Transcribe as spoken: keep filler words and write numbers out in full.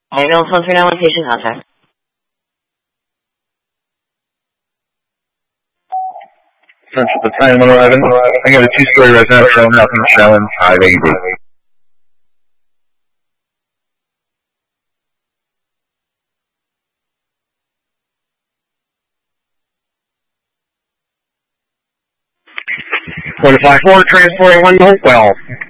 Ambulance one three nine one, patient contact. Central Battalion one eleven. I got a two-story residential in Elton Shellen, five eighty. One five four, transporting one Hopewell.